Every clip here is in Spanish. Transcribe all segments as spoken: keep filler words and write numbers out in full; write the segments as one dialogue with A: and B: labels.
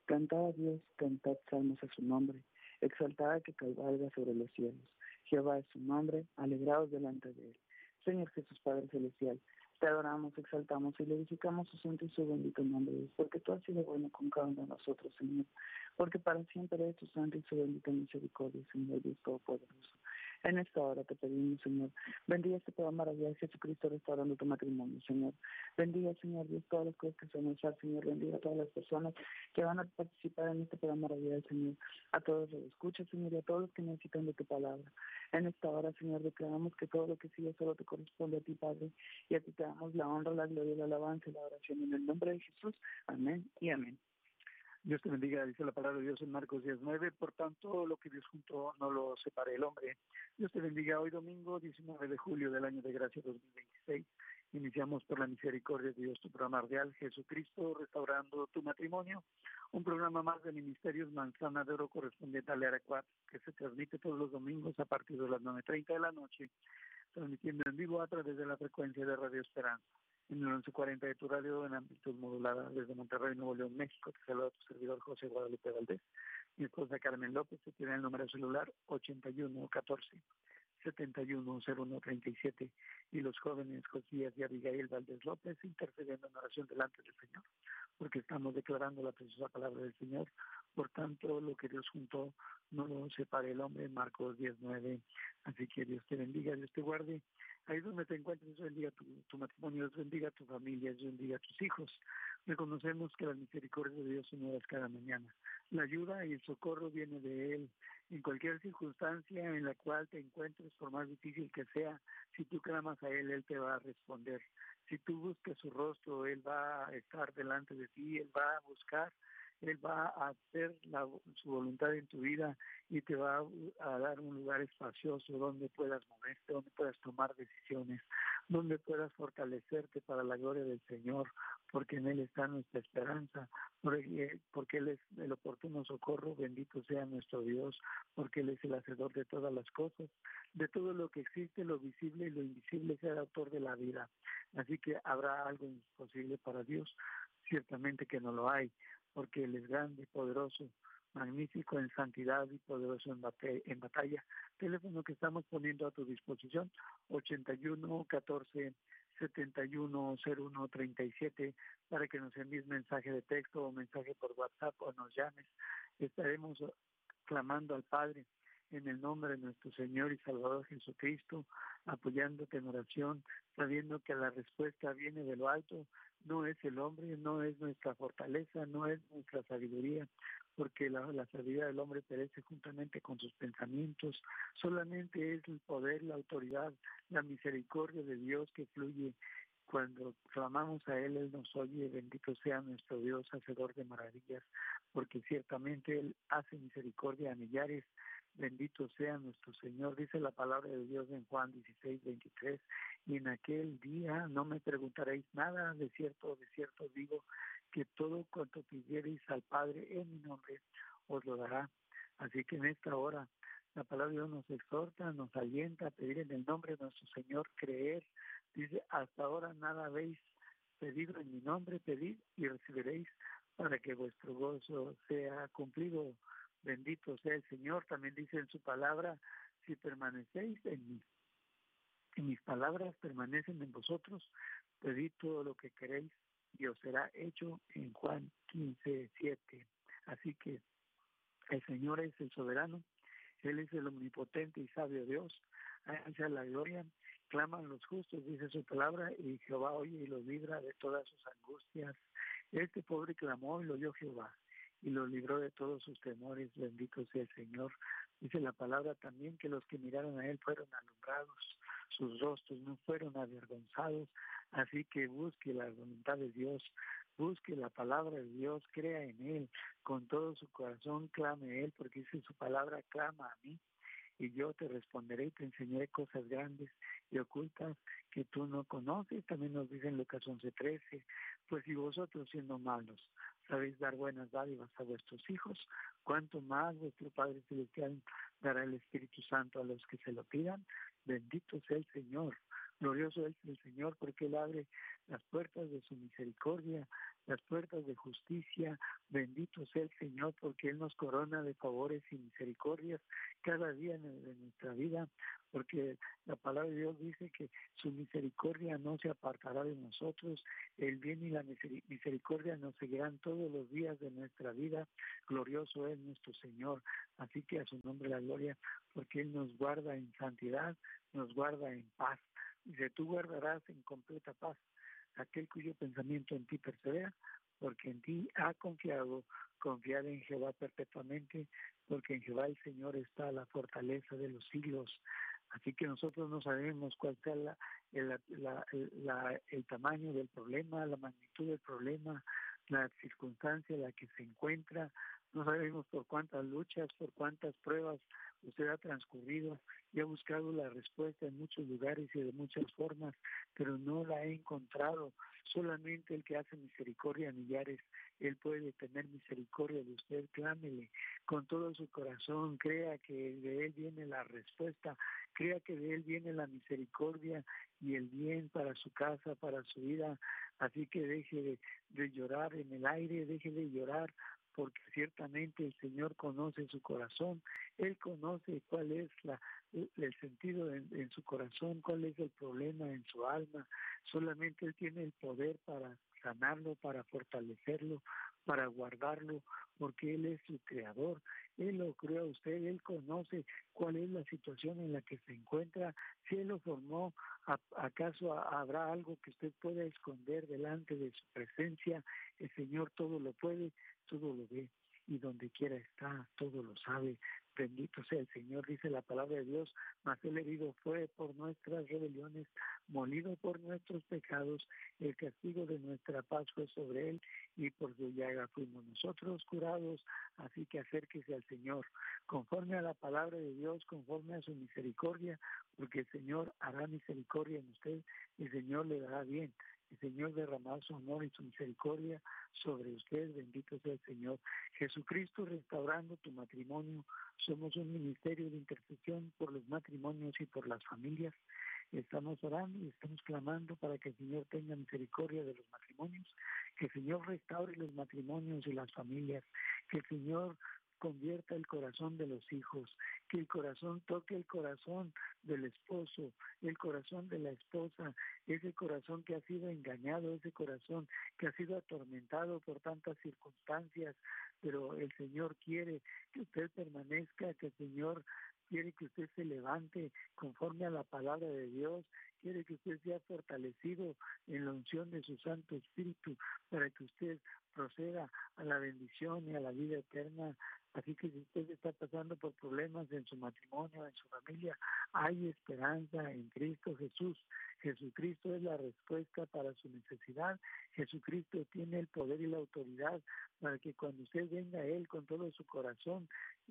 A: Cantad a Dios, cantad salmos a su nombre, exaltad que cabalga sobre los cielos. Jehová es su nombre, alegraos delante de él. Señor Jesús Padre Celestial, te adoramos, exaltamos y glorificamos su santo y su bendito nombre, porque tú has sido bueno con cada uno de nosotros, Señor, porque para siempre es tu santo y su bendita misericordia, Señor Dios Todopoderoso. En esta hora te pedimos, Señor, bendiga este programa radial Jesucristo restaurando tu matrimonio, Señor. Bendiga, Señor Dios, todas las cosas que son necesarias, Señor. Bendiga a todas las personas que van a participar en este programa radial, Señor. A todos los que escuchan, Señor, y a todos los que necesitan de tu palabra. En esta hora, Señor, declaramos que todo lo que sigue solo te corresponde a ti, Padre, y a ti te damos la honra, la gloria, la alabanza y la oración en el nombre de Jesús. Amén y amén.
B: Dios te bendiga, dice la palabra de Dios en Marcos diez nueve, por tanto lo que Dios juntó no lo separe el hombre. Dios te bendiga, hoy domingo diecinueve de julio del año de gracia dos mil veintiséis. Iniciamos por la misericordia de Dios tu programa radial Jesucristo restaurando tu matrimonio, un programa más de Ministerios Manzana de Oro correspondiente al área cuatro, que se transmite todos los domingos a partir de las nueve treinta de la noche, transmitiendo en vivo a través de la frecuencia de Radio Esperanza. En el once cuarenta de tu radio en amplitud modulada desde Monterrey, Nuevo León, México. Te saluda tu servidor José Guadalupe Valdés. Mi esposa Carmen López, que tiene el número celular ochenta y uno catorce setenta y uno cero uno treinta y siete, y los jóvenes Josías y Abigail Valdés López intercediendo en oración delante del Señor, porque estamos declarando la preciosa palabra del Señor. Por tanto, lo que Dios juntó no lo separe el hombre, Marcos diez nueve. Así que Dios te bendiga, Dios te guarde. Ahí donde te encuentres, Dios bendiga tu, tu matrimonio, Dios bendiga tu familia, Dios bendiga a tus hijos. Reconocemos que la misericordia de Dios se nueva cada mañana. La ayuda y el socorro viene de Él. En cualquier circunstancia en la cual te encuentres, por más difícil que sea, si tú clamas a Él, Él te va a responder. Si tú buscas su rostro, Él va a estar delante de ti, Él va a buscar, Él va a hacer la, su voluntad en tu vida y te va a, a dar un lugar espacioso donde puedas moverte, donde puedas tomar decisiones, donde puedas fortalecerte para la gloria del Señor, porque en Él está nuestra esperanza, porque, porque Él es el oportuno socorro, bendito sea nuestro Dios, porque Él es el hacedor de todas las cosas, de todo lo que existe, lo visible y lo invisible, es el autor de la vida. Así que habrá algo imposible para Dios, ciertamente que no lo hay, porque Él es grande, poderoso, magnífico en santidad y poderoso en batalla, en batalla. Teléfono que estamos poniendo a tu disposición, ochenta y uno catorce setenta y uno cero uno treinta y siete, para que nos envíes mensaje de texto o mensaje por WhatsApp o nos llames. Estaremos clamando al Padre en el nombre de nuestro Señor y Salvador Jesucristo, apoyándote en oración, sabiendo que la respuesta viene de lo alto, no es el hombre, no es nuestra fortaleza, no es nuestra sabiduría, porque la, la sabiduría del hombre perece juntamente con sus pensamientos. Solamente es el poder, la autoridad, la misericordia de Dios que fluye. Cuando clamamos a Él, Él nos oye. Bendito sea nuestro Dios, hacedor de maravillas, porque ciertamente Él hace misericordia a millares. Bendito sea nuestro Señor, dice la palabra de Dios en Juan dieciséis veintitrés, y en aquel día no me preguntaréis nada, de cierto, de cierto digo, que todo cuanto pidiereis al Padre en mi nombre os lo dará. Así que en esta hora la palabra de Dios nos exhorta, nos alienta a pedir en el nombre de nuestro Señor, creer. Dice, hasta ahora nada habéis pedido en mi nombre, pedid y recibiréis, para que vuestro gozo sea cumplido. Bendito sea el Señor. También dice en su palabra, si permanecéis en mí, y mis palabras permanecen en vosotros, pedid todo lo que queréis y os será hecho, en Juan quince siete. Así que el Señor es el soberano, Él es el omnipotente y sabio Dios. A Él sea la gloria. Claman los justos, dice su palabra, y Jehová oye y los libra de todas sus angustias. Este pobre clamó y lo oyó Jehová, y lo libró de todos sus temores. Bendito sea el Señor. Dice la palabra también que los que miraron a Él fueron alumbrados, sus rostros no fueron avergonzados. Así que busque la voluntad de Dios, busque la palabra de Dios, crea en Él, con todo su corazón clame a Él, porque dice su palabra, clama a mí, y yo te responderé y te enseñaré cosas grandes y ocultas que tú no conoces. También nos dice en Lucas once trece, pues si vosotros siendo malos sabéis dar buenas dádivas a vuestros hijos, cuánto más vuestro Padre Celestial dará el Espíritu Santo a los que se lo pidan. Bendito sea el Señor, glorioso es el Señor, porque Él abre las puertas de su misericordia, las puertas de justicia. Bendito sea el Señor, porque Él nos corona de favores y misericordias cada día de nuestra vida, porque la palabra de Dios dice que su misericordia no se apartará de nosotros, el bien y la misericordia nos seguirán todos los días de nuestra vida. Glorioso es nuestro Señor, así que a su nombre la gloria, porque Él nos guarda en santidad, nos guarda en paz. Dice, tú guardarás en completa paz aquel cuyo pensamiento en ti persevera, porque en ti ha confiado. Confiad en Jehová perpetuamente, porque en Jehová el Señor está la fortaleza de los siglos. Así que nosotros no sabemos cuál sea la, el, la, la, el tamaño del problema, la magnitud del problema, la circunstancia en la que se encuentra. No sabemos por cuántas luchas, por cuántas pruebas usted ha transcurrido y ha buscado la respuesta en muchos lugares y de muchas formas, pero no la ha encontrado. Solamente el que hace misericordia a millares, Él puede tener misericordia de usted. Clámele con todo su corazón, crea que de Él viene la respuesta, crea que de Él viene la misericordia y el bien para su casa, para su vida. Así que deje de, de llorar en el aire, deje de llorar, porque ciertamente el Señor conoce su corazón. Él conoce cuál es la, el sentido en, en su corazón, cuál es el problema en su alma. Solamente Él tiene el poder para sanarlo, para fortalecerlo, para guardarlo, porque Él es su creador. Él lo creó a usted, Él conoce cuál es la situación en la que se encuentra. Si Él lo formó, ¿acaso habrá algo que usted pueda esconder delante de su presencia? El Señor todo lo puede, todo lo ve, y donde quiera está, todo lo sabe. Bendito sea el Señor, dice la palabra de Dios, mas Él herido fue por nuestras rebeliones, molido por nuestros pecados, el castigo de nuestra paz fue sobre Él, y por su llaga fuimos nosotros curados. Así que acérquese al Señor, conforme a la palabra de Dios, conforme a su misericordia, porque el Señor hará misericordia en usted, el Señor le dará bien. El Señor derramará su amor y su misericordia sobre usted. Bendito sea el Señor. Jesucristo restaurando tu matrimonio. Somos un ministerio de intercesión por los matrimonios y por las familias. Estamos orando y estamos clamando para que el Señor tenga misericordia de los matrimonios, que el Señor restaure los matrimonios y las familias, que el Señor convierta el corazón de los hijos, que el corazón toque el corazón del esposo, el corazón de la esposa, ese corazón que ha sido engañado, ese corazón que ha sido atormentado por tantas circunstancias, pero el Señor quiere que usted permanezca, que el Señor quiere que usted se levante conforme a la palabra de Dios, quiere que usted sea fortalecido en la unción de su Santo Espíritu para que usted proceda a la bendición y a la vida eterna. Así que si usted está pasando por problemas en su matrimonio, en su familia, hay esperanza en Cristo Jesús. Jesucristo es la respuesta para su necesidad. Jesucristo tiene el poder y la autoridad para que cuando usted venga a Él con todo su corazón,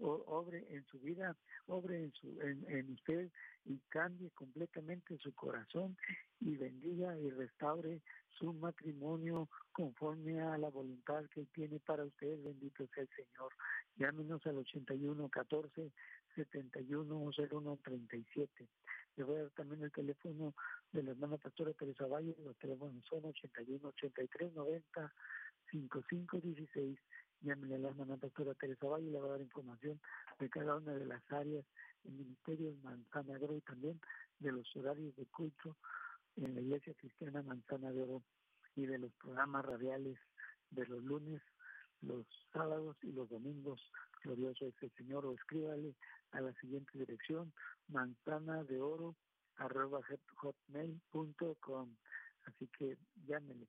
B: obre en su vida, obre en, su, en, en usted y cambie completamente su corazón y bendiga y restaure su matrimonio conforme a la voluntad que Él tiene para usted. Bendito sea el Señor. Llámenos al ochenta y uno catorce setenta y uno cero uno treinta y siete. Le voy a dar también el teléfono de la hermana pastora Teresa Valle. Los teléfonos son ochenta y uno ochenta y tres noventa cincuenta y cinco dieciséis. Llámenle a la hermana pastora Teresa Valle y le va a dar información de cada una de las áreas del ministerio Manzana de Oro y también de los horarios de culto en la Iglesia Cristiana Manzana de Oro y de los programas radiales de los lunes, los sábados y los domingos. Glorioso es el Señor. O escríbale a la siguiente dirección: manzana de oro arroba hotmail punto com. Así que llámele.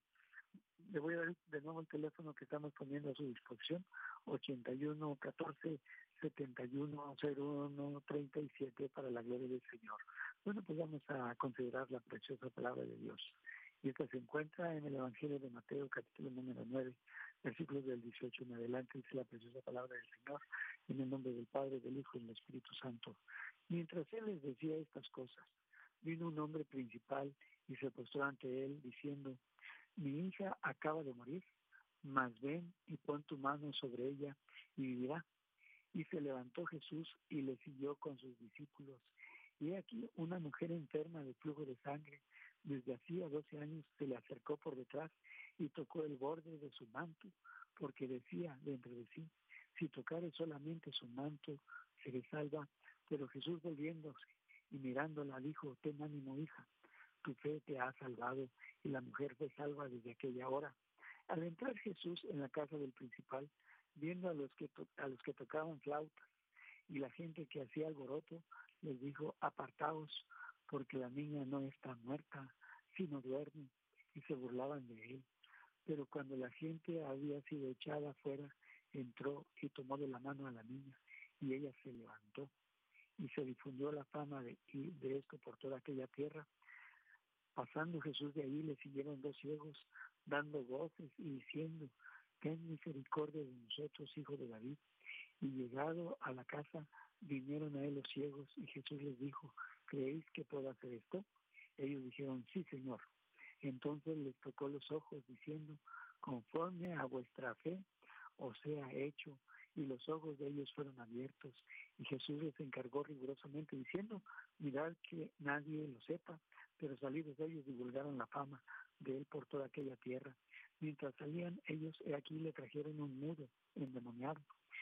B: Le voy a dar de nuevo el teléfono que estamos poniendo a su disposición: ochenta y uno catorce setenta y uno cero uno treinta y siete, para la gloria del Señor. Bueno, pues vamos a considerar la preciosa palabra de Dios. Y esta se encuentra en el Evangelio de Mateo, capítulo número nueve, versículos del dieciocho en adelante. Dice la preciosa palabra del Señor, en el nombre del Padre, del Hijo y del Espíritu Santo. Mientras Él les decía estas cosas, vino un hombre principal y se postró ante Él, diciendo: mi hija acaba de morir, mas ven y pon tu mano sobre ella y vivirá. Y se levantó Jesús y le siguió con sus discípulos. Y he aquí una mujer enferma de flujo de sangre, desde hacía doce años, se le acercó por detrás y tocó el borde de su manto, porque decía dentro de sí, si tocare solamente su manto, seré salva. Pero Jesús, volviéndose y mirándola, dijo, ten ánimo, hija, tu fe te ha salvado. Y la mujer fue salva desde aquella hora. Al entrar Jesús en la casa del principal, viendo a los que, to- a los que tocaban flautas y la gente que hacía alboroto, les dijo, apartaos, porque la niña no está muerta, sino duerme. Y se burlaban de él. Pero cuando la gente había sido echada afuera, entró y tomó de la mano a la niña, y ella se levantó. Y se difundió la fama de, y de esto por toda aquella tierra. Pasando Jesús de allí, le siguieron dos ciegos, dando voces y diciendo, ten misericordia de nosotros, hijo de David. Y llegado a la casa, vinieron a él los ciegos, y Jesús les dijo, ¿creéis que puedo hacer esto? Ellos dijeron, sí, Señor. Entonces les tocó los ojos, diciendo, conforme a vuestra fe os sea hecho. Y los ojos de ellos fueron abiertos. Y Jesús les encargó rigurosamente, diciendo, mirad que nadie lo sepa. Pero salidos de ellos divulgaron la fama de él por toda aquella tierra. Mientras salían ellos, he aquí le trajeron un mudo endemoniado.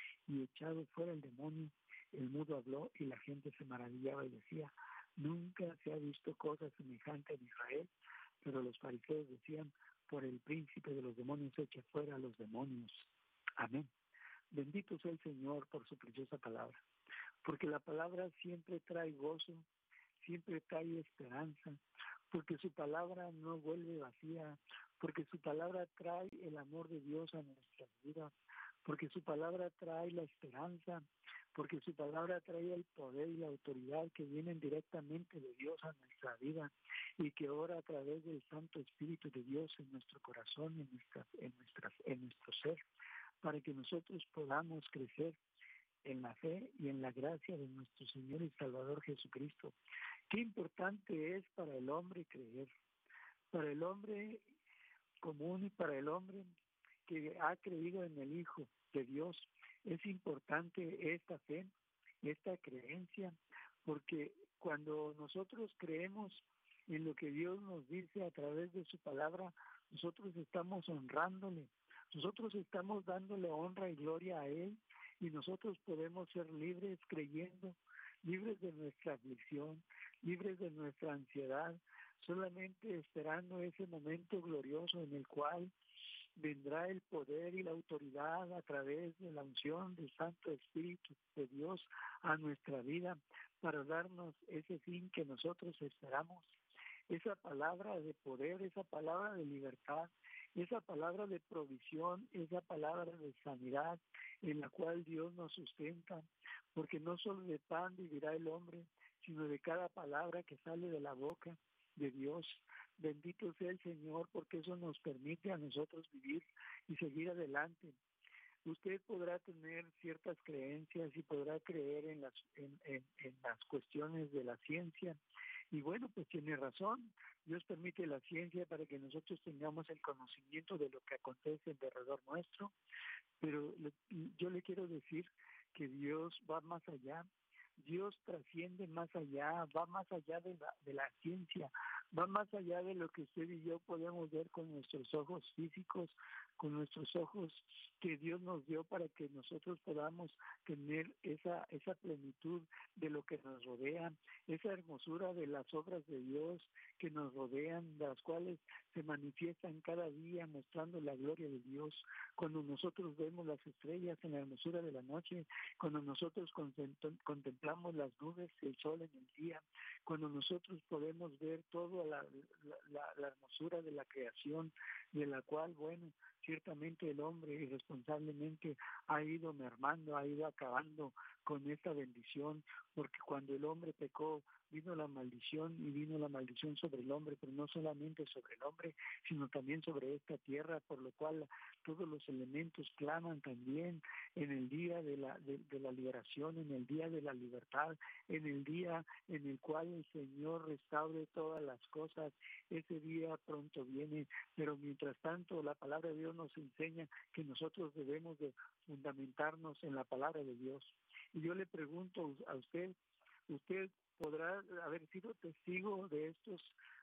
B: Y echado fuera el demonio, el mudo habló, y la gente se maravillaba y decía, nunca se ha visto cosa semejante en Israel. Pero los fariseos decían, por el príncipe de los demonios echa fuera a los demonios. Amén. Bendito sea el Señor por su preciosa palabra, porque la palabra siempre trae gozo, siempre trae esperanza, porque su palabra no vuelve vacía, porque su palabra trae el amor de Dios a nuestras vidas, porque su palabra trae la esperanza, porque su palabra trae el poder y la autoridad que vienen directamente de Dios a nuestra vida y que ora a través del Santo Espíritu de Dios en nuestro corazón, en, nuestra, en, nuestras, en nuestro ser, para que nosotros podamos crecer en la fe y en la gracia de nuestro Señor y Salvador Jesucristo. Qué importante es para el hombre creer, para el hombre común y para el hombre que ha creído en el Hijo de Dios. Es importante esta fe, esta creencia, porque cuando nosotros creemos en lo que Dios nos dice a través de su palabra, nosotros estamos honrándole, nosotros estamos dándole honra y gloria a Él, y nosotros podemos ser libres creyendo, libres de nuestra aflicción, libres de nuestra ansiedad, solamente esperando ese momento glorioso en el cual vendrá el poder y la autoridad a través de la unción del Santo Espíritu de Dios a nuestra vida para darnos ese fin que nosotros esperamos, esa palabra de poder, esa palabra de libertad, esa palabra de provisión, esa palabra de sanidad en la cual Dios nos sustenta, porque no solo de pan vivirá el hombre, sino de cada palabra que sale de la boca de Dios. Bendito sea el Señor, porque eso nos permite a nosotros vivir y seguir adelante. Usted podrá tener ciertas creencias y podrá creer en las en, en, en las cuestiones de la ciencia, y bueno, pues tiene razón. Dios permite la ciencia para que nosotros tengamos el conocimiento de lo que acontece alrededor nuestro, pero le, yo le quiero decir que Dios va más allá. Dios trasciende más allá, va más allá de la, de la ciencia, va más allá de lo que usted y yo podemos ver con nuestros ojos físicos, con nuestros ojos que Dios nos dio para que nosotros podamos tener esa, esa plenitud de lo que nos rodea, esa hermosura de las obras de Dios que nos rodean, las cuales se manifiestan cada día mostrando la gloria de Dios. Cuando nosotros vemos las estrellas en la hermosura de la noche, cuando nosotros contemplamos las nubes y el sol en el día, cuando nosotros podemos ver toda la, la, la, la hermosura de la creación, de la cual, bueno, ciertamente el hombre irresponsablemente ha ido mermando, ha ido acabando con esta bendición, porque cuando el hombre pecó, vino la maldición y vino la maldición sobre el hombre, pero no solamente sobre el hombre, sino también sobre esta tierra, por lo cual todos los elementos claman también en el día de la, de, de la liberación, en el día de la libertad, en el día en el cual el Señor restaure todas las cosas. Ese día pronto viene, pero mientras tanto la palabra de Dios nos enseña que nosotros debemos de fundamentarnos en la palabra de Dios. Y yo le pregunto a usted, ¿usted podrá haber sido testigo de estos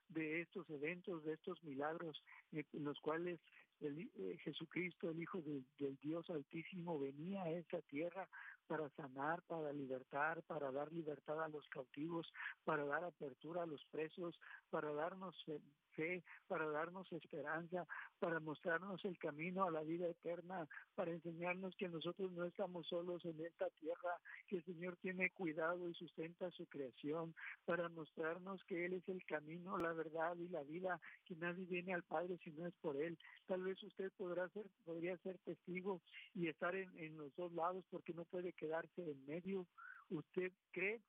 B: de estos eventos, de estos milagros en los cuales el, eh, Jesucristo, el Hijo del, del Dios Altísimo, venía a esta tierra para sanar, para libertar, para dar libertad a los cautivos, para dar apertura a los presos, para darnos fe, para darnos esperanza, para mostrarnos el camino a la vida eterna, para enseñarnos que nosotros no estamos solos en esta tierra, que el Señor tiene cuidado y sustenta su creación, para mostrarnos que Él es el camino, la verdad y la vida, que nadie viene al Padre si no es por Él. Tal vez usted podrá ser, podría ser testigo y estar en, en los dos lados porque no puede quedarse en medio. ¿Usted cree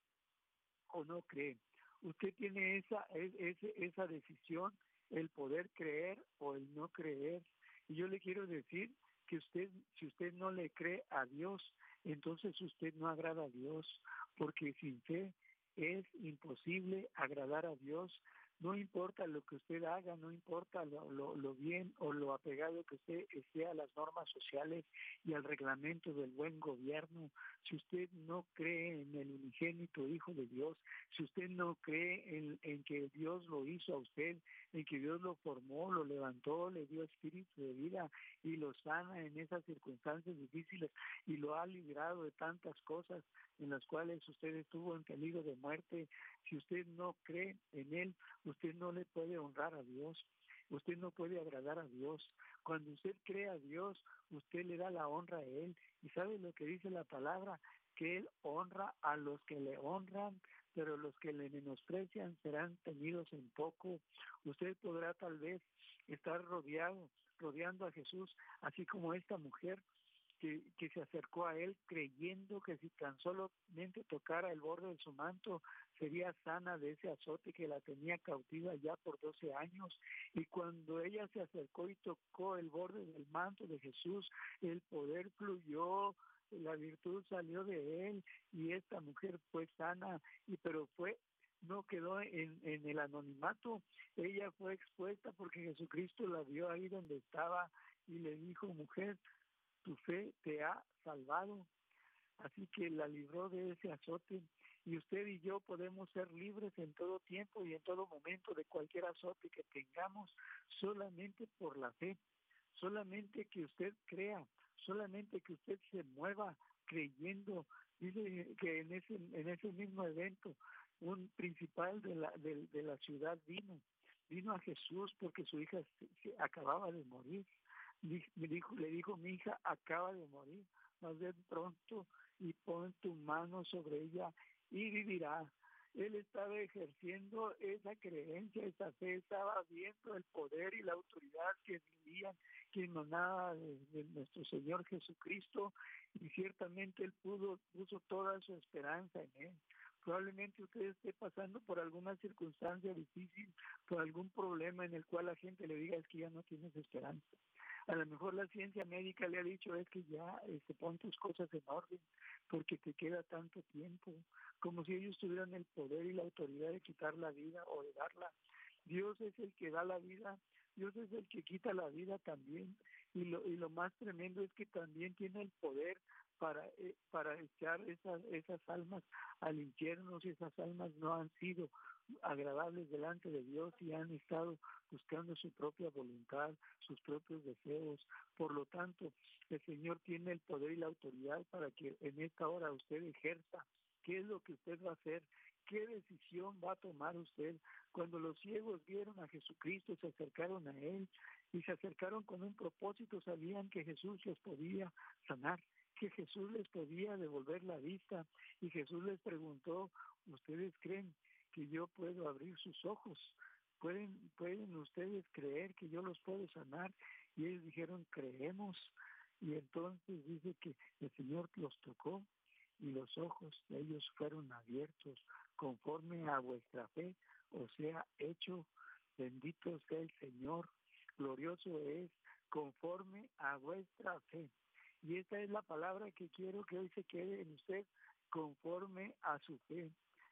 B: o no cree? Usted tiene esa, esa, esa decisión, el poder creer o el no creer. Y yo le quiero decir que usted, si usted no le cree a Dios, entonces usted no agrada a Dios, porque sin fe es imposible agradar a Dios. No importa lo que usted haga, no importa lo, lo, lo bien o lo apegado que usted esté a las normas sociales y al reglamento del buen gobierno, si usted no cree en el unigénito Hijo de Dios, si usted no cree en, en que Dios lo hizo a usted, en que Dios lo formó, lo levantó, le dio espíritu de vida y lo sana en esas circunstancias difíciles y lo ha librado de tantas cosas en las cuales usted estuvo en peligro de muerte, si usted no cree en Él, usted no le puede honrar a Dios, usted no puede agradar a Dios. Cuando usted cree a Dios, usted le da la honra a Él. ¿Y sabe lo que dice la palabra? Que Él honra a los que le honran, pero los que le menosprecian serán tenidos en poco. Usted podrá tal vez estar rodeado, rodeando a Jesús, así como esta mujer, Que, que se acercó a él creyendo que si tan solamente tocara el borde de su manto sería sana de ese azote que la tenía cautiva ya por doce años. Y cuando ella se acercó y tocó el borde del manto de Jesús, el poder fluyó, la virtud salió de él y esta mujer fue sana, y pero fue no quedó en, en el anonimato, ella fue expuesta porque Jesucristo la vio ahí donde estaba y le dijo: mujer, tu fe te ha salvado. Así que la libró de ese azote, y usted y yo podemos ser libres en todo tiempo y en todo momento de cualquier azote que tengamos, solamente por la fe, solamente que usted crea, solamente que usted se mueva creyendo. Dice que en ese en ese mismo evento un principal de la de, de la ciudad vino vino a Jesús porque su hija se, se acababa de morir. Me dijo, le dijo: mi hija acaba de morir, mas ven pronto y pon tu mano sobre ella y vivirá. Él estaba ejerciendo esa creencia, esa fe, estaba viendo el poder y la autoridad que vivían, que emanaba de, de nuestro Señor Jesucristo, y ciertamente Él pudo, puso toda su esperanza en Él. Probablemente usted esté pasando por alguna circunstancia difícil, por algún problema en el cual la gente le diga: es que ya no tienes esperanza. A lo mejor la ciencia médica le ha dicho: es que ya este, pon tus cosas en orden porque te queda tanto tiempo, como si ellos tuvieran el poder y la autoridad de quitar la vida o de darla. Dios es el que da la vida, Dios es el que quita la vida también, y lo, y lo más tremendo es que también tiene el poder para, eh, para echar esas, esas almas al infierno si esas almas no han sido agradables delante de Dios y han estado buscando su propia voluntad, sus propios deseos. Por lo tanto, el Señor tiene el poder y la autoridad para que en esta hora usted ejerza. ¿Qué es lo que usted va a hacer? ¿Qué decisión va a tomar usted? Cuando los ciegos vieron a Jesucristo, se acercaron a Él y se acercaron con un propósito. Sabían que Jesús les podía sanar, que Jesús les podía devolver la vista, y Jesús les preguntó: ¿ustedes creen que yo puedo abrir sus ojos? ¿Pueden, pueden ustedes creer que yo los puedo sanar? Y ellos dijeron: creemos. Y entonces dice que el Señor los tocó y los ojos de ellos fueron abiertos conforme a vuestra fe, o sea, hecho. Bendito sea el Señor, glorioso es, conforme a vuestra fe. Y esta es la palabra que quiero que hoy se quede en usted: conforme a su fe.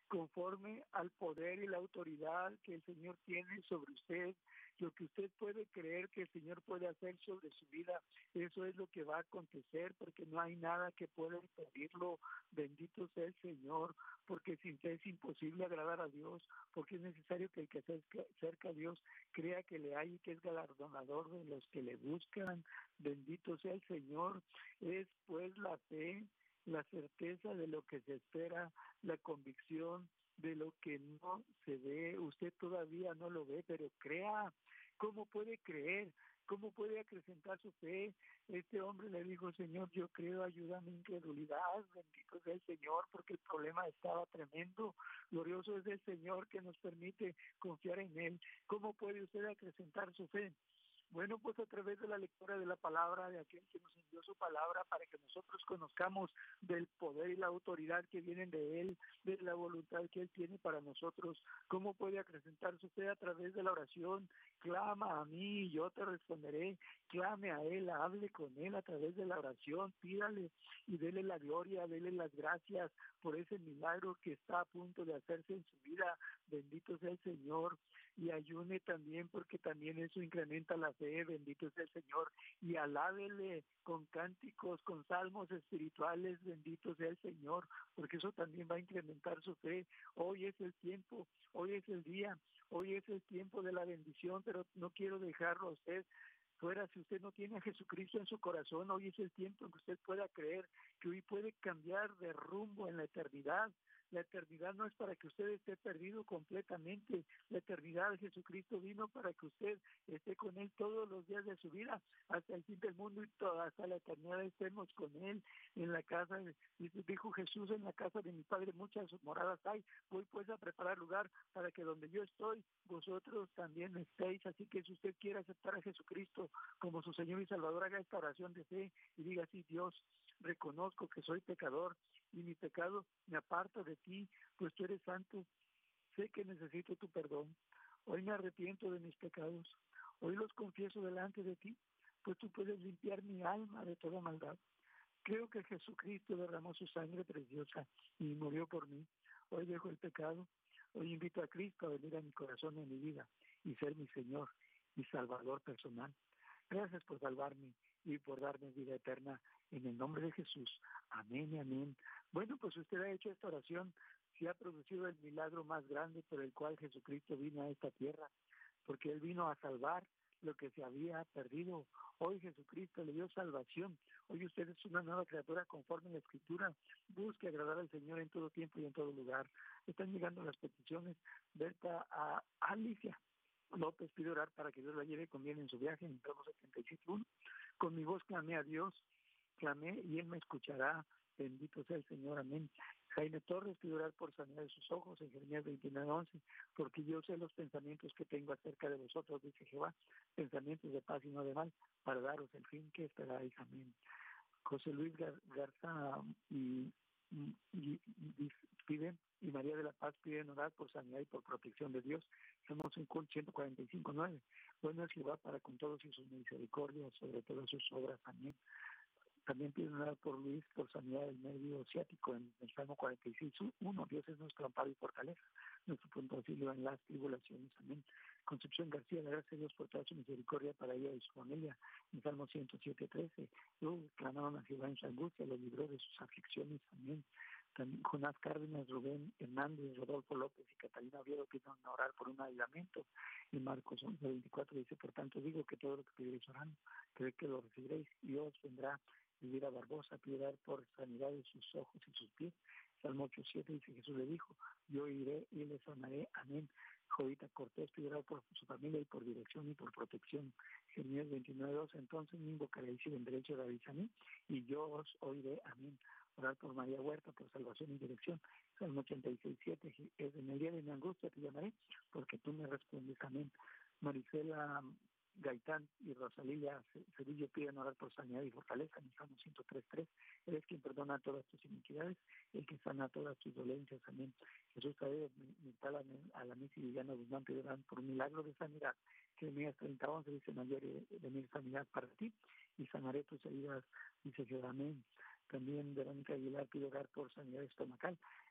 B: conforme al poder y la autoridad que el Señor tiene sobre usted, lo que usted puede creer que el Señor puede hacer sobre su vida, eso es lo que va a acontecer, porque no hay nada que pueda impedirlo. Bendito sea el Señor, porque sin fe es imposible agradar a Dios, porque es necesario que el que se acerca a Dios crea que le hay y que es galardonador de los que le buscan. Bendito sea el Señor. Es pues la fe, la certeza de lo que se espera, la convicción de lo que no se ve. Usted todavía no lo ve, pero crea. ¿Cómo puede creer? ¿Cómo puede acrecentar su fe? Este hombre le dijo: Señor, yo creo, ayúdame en incredulidad. Bendito sea el Señor, porque el problema estaba tremendo. Glorioso es el Señor que nos permite confiar en Él. ¿Cómo puede usted acrecentar su fe? Bueno, pues a través de la lectura de la palabra de aquel que nos envió su palabra, para que nosotros conozcamos del poder y la autoridad que vienen de Él, de la voluntad que Él tiene para nosotros. ¿Cómo puede acrecentar su fe? A través de la oración. Clama a mí y yo te responderé. Clame a Él, hable con Él a través de la oración, pídale y dele la gloria, dele las gracias por ese milagro que está a punto de hacerse en su vida. Bendito sea el Señor. Y ayune también, porque también eso incrementa la fe. Bendito sea el Señor. Y alábele con cánticos, con salmos espirituales. Bendito sea el Señor, porque eso también va a incrementar su fe. Hoy es el tiempo, hoy es el día, hoy es el tiempo de la bendición, pero no quiero dejarlo a usted fuera. Si usted no tiene a Jesucristo en su corazón, hoy es el tiempo en que usted pueda creer que hoy puede cambiar de rumbo en la eternidad. La eternidad no es para que usted esté perdido completamente. La eternidad de Jesucristo vino para que usted esté con Él todos los días de su vida, hasta el fin del mundo, y toda, hasta la eternidad estemos con Él en la casa. De, dijo Jesús: en la casa de mi Padre muchas moradas hay. Voy pues a preparar lugar para que donde yo estoy, vosotros también estéis. Así que si usted quiere aceptar a Jesucristo como su Señor y Salvador, haga esta oración de fe y diga así: Dios, reconozco que soy pecador y mi pecado me aparta de ti, pues tú eres santo. Sé que necesito tu perdón. Hoy me arrepiento de mis pecados. Hoy los confieso delante de ti, pues tú puedes limpiar mi alma de toda maldad. Creo que Jesucristo derramó su sangre preciosa y murió por mí. Hoy dejo el pecado. Hoy invito a Cristo a venir a mi corazón y a mi vida y ser mi Señor y Salvador personal. Gracias por salvarme y por darme vida eterna, en el nombre de Jesús. Amén y amén. Bueno, pues usted ha hecho esta oración, si ha producido el milagro más grande por el cual Jesucristo vino a esta tierra, porque Él vino a salvar lo que se había perdido. Hoy Jesucristo le dio salvación. Hoy usted es una nueva criatura conforme a la Escritura. Busque agradar al Señor en todo tiempo y en todo lugar. Están llegando las peticiones. Berta a Alicia López pide orar para que Dios la lleve con bien en su viaje en el tramo setenta y siete uno. Con mi voz clamé a Dios, clamé y Él me escuchará. Bendito sea el Señor, amén. Jaime Torres pide orar por sanidad de sus ojos en Jeremías veintinueve once, porque yo sé los pensamientos que tengo acerca de vosotros, dice Jehová, pensamientos de paz y no de mal, para daros el fin que esperáis, amén. José Luis Gar- Garza y, y, y, y piden, y María de la Paz piden orar por sanidad y por protección de Dios. Somos en ciento cuarenta y cinco nueve. Bueno es Jehová para con todos y sus misericordias sobre todas sus obras, amén. También piden orar por Luis, por sanidad del medio ciático en el Salmo cuarenta y seis uno. Dios es nuestro amparo y fortaleza, nuestro punto de auxilio en las tribulaciones. Amén. Concepción García, gracias a Dios por toda su misericordia para ella y su familia. En Salmo ciento siete trece. Luego clamaron a Jehová en su angustia, lo libró de sus aflicciones. Amén. También Jonás Cárdenas, Rubén Hernández, Rodolfo López y Catalina Oviedo piden orar por un aislamiento. Y Marcos once veinticuatro dice: por tanto digo que todo lo que pidierais orando, creed que lo recibiréis y os vendrá. Elvira Barbosa pide orar por sanidad de sus ojos y sus pies. Salmo ocho siete dice: Jesús le dijo: yo iré y le sanaré. Amén. Jovita Cortés pide orar por su familia y por dirección y por protección. Jeremías veintinueve dos: entonces me invocaréis y vendréis y oraréis a mí y yo os oiré. Amén. Orar por María Huerta por salvación y dirección. Salmo ochenta y seis siete: es en el día de mi angustia te llamaré porque tú me respondes. Amén. Marisela Gaitán y Rosalía Cedillo piden orar por sanidad y fortaleza en el Salmo ciento tres tres. Él es quien perdona todas tus iniquidades, el que sana todas tus dolencias. Amén. Jesús Tadeo, Mitala, Alamis y Villana Guzmán piden por un milagro de sanidad. Jeremías treinta once dice: mayor de mi sanidad para ti y sanaré tus heridas, dice Jehová. Amén. También Verónica Aguilar pide orar por sanidad estomacal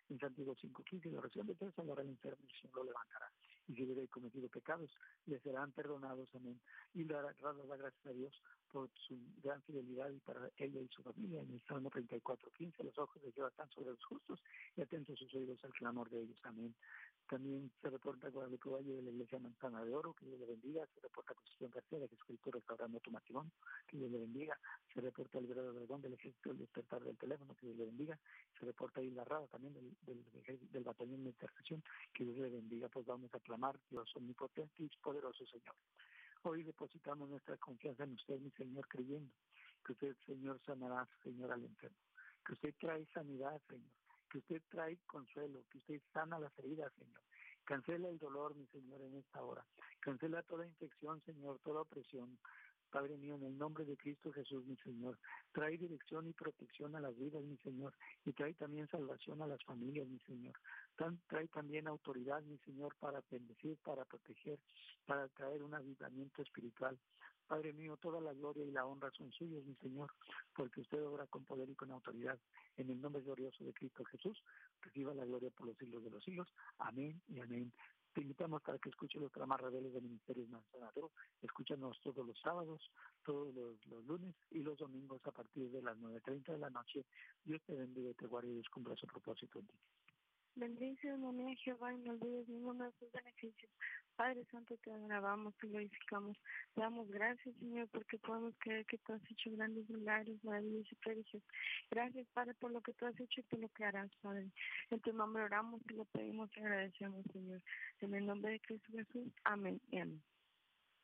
B: En Santiago cinco quince, la oración de tres salvará al enfermo y el Señor lo levantará. Y si hubiera cometido pecados, le serán perdonados. Amén. Y le dará la gracias a Dios por su gran fidelidad y para ella y su familia. En el Salmo treinta y cuatro quince, los ojos de Jehová están sobre los justos y atentos sus oídos al clamor de ellos. Amén. También se reporta Guadalupe Valle de la Iglesia Manzana de Oro, que Dios le bendiga. Se reporta Concepción García, de que escritor restaurando tu matrimonio, que Dios le bendiga. Se reporta Alberto Obregón del Ejército del Despertar del Teléfono, que Dios le bendiga. Se reporta Isla Rada también del, del, del Batallón de Intercesión, que Dios le bendiga. Pues vamos a clamar, Dios omnipotente y poderoso Señor. Hoy depositamos nuestra confianza en usted, mi Señor, creyendo que usted, Señor, sanará, Señor, al enfermo. Que usted trae sanidad, Señor. Que usted trae consuelo, que usted sana las heridas, Señor. Cancela el dolor, mi Señor, en esta hora. Cancela toda infección, Señor, toda opresión. Padre mío, en el nombre de Cristo Jesús, mi Señor, trae dirección y protección a las vidas, mi Señor, y trae también salvación a las familias, mi Señor. Trae también autoridad, mi Señor, para bendecir, para proteger, para traer un avivamiento espiritual. Padre mío, toda la gloria y la honra son suyos, mi Señor, porque usted obra con poder y con autoridad. En el nombre glorioso de Cristo Jesús, reciba la gloria por los siglos de los siglos. Amén y amén. Te invitamos para que escuches los programas rebeldes del Ministerio Manzanadero. Escúchanos todos los sábados, todos los, los lunes y los domingos a partir de las nueve treinta de la noche. Dios te bendiga y te guarde y descumpla su propósito en ti.
C: Bendice, alma Jehová, y no olvides ninguno de sus beneficios. Padre Santo, te alabamos, te glorificamos. Te damos gracias, Señor, porque podemos creer que tú has hecho grandes milagros, maravillas y prodigios. Gracias, Padre, por lo que tú has hecho y por lo que harás, Padre. En tu nombre oramos y lo pedimos y agradecemos, Señor. En el nombre de Cristo Jesús. Amén y amén.